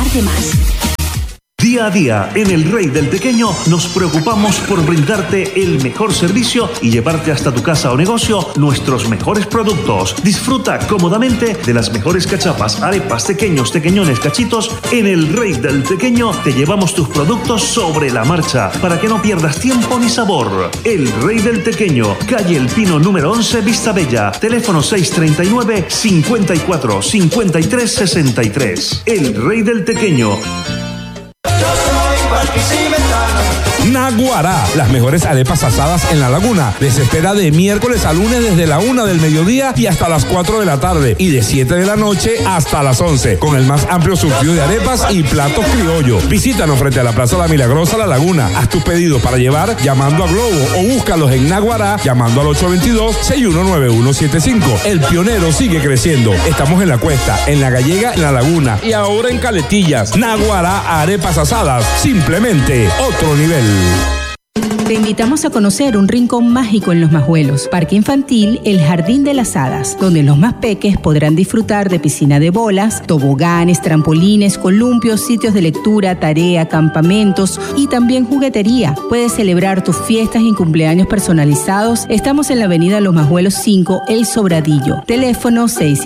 darte más. Día a día, en El Rey del Tequeño, nos preocupamos por brindarte el mejor servicio y llevarte hasta tu casa o negocio nuestros mejores productos. Disfruta cómodamente de las mejores cachapas, arepas, tequeños, tequeñones, cachitos. En El Rey del Tequeño te llevamos tus productos sobre la marcha para que no pierdas tiempo ni sabor. El Rey del Tequeño, calle El Pino número 11, Vista Bella. Teléfono 639-54-53-63. El Rey del Tequeño. Naguará, las mejores arepas asadas en La Laguna. Les espera de miércoles a lunes desde la 1 del mediodía y hasta las 4 de la tarde y de 7 de la noche hasta las 11 con el más amplio surtido de arepas y platos criollos. Visítanos frente a la Plaza La Milagrosa, La Laguna. Haz tus pedidos para llevar llamando a Globo o búscalos en Naguará llamando al 822-619175. El pionero sigue creciendo. Estamos en La Cuesta, en La Gallega, en La Laguna y ahora en Caletillas. Naguará, arepas asadas, simplemente otro nivel. Te invitamos a conocer un rincón mágico en Los Majuelos, Parque Infantil El Jardín de las Hadas, donde los más peques podrán disfrutar de piscina de bolas, toboganes, trampolines, columpios, sitios de lectura, tarea, campamentos y también juguetería. Puedes celebrar tus fiestas y cumpleaños personalizados. Estamos en la avenida Los Majuelos 5, El Sobradillo. Teléfono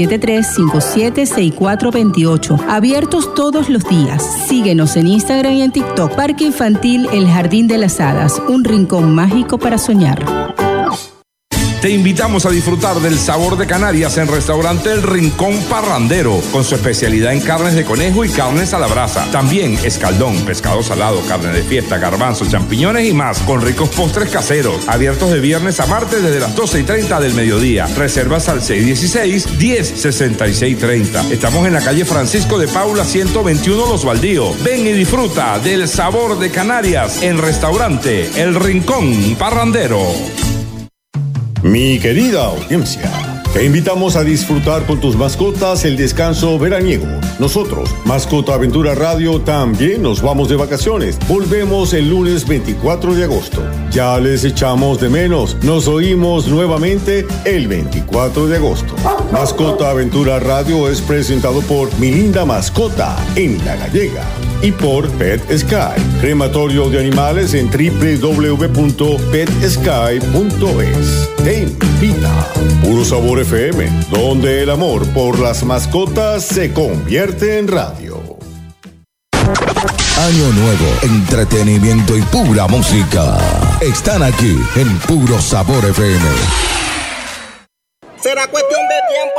673-576428. Abiertos todos los días. Síguenos en Instagram y en TikTok. Parque Infantil El Jardín de las Hadas, un rincón mágico para soñar. Te invitamos a disfrutar del sabor de Canarias en Restaurante El Rincón Parrandero, con su especialidad en carnes de conejo y carnes a la brasa. También escaldón, pescado salado, carne de fiesta, garbanzos, champiñones y más, con ricos postres caseros. Abiertos de viernes a martes desde las 12:30 del mediodía. Reservas al 616-106630. Estamos en la calle Francisco de Paula 121 Los Baldíos. Ven y disfruta del sabor de Canarias en Restaurante El Rincón Parrandero. Mi querida audiencia, te invitamos a disfrutar con tus mascotas el descanso veraniego. Nosotros, Mascota Aventura Radio, también nos vamos de vacaciones. Volvemos el lunes 24 de agosto. Ya les echamos de menos. Nos oímos nuevamente el 24 de agosto. Mascota Aventura Radio es presentado por Mi Linda Mascota en La Gallega y por Pet Sky, crematorio de animales en www.petsky.es. Te invita Puro Sabor FM, donde el amor por las mascotas se convierte en radio. Año nuevo, entretenimiento y pura música. Están aquí en Puro Sabor FM. Será cuestión de tiempo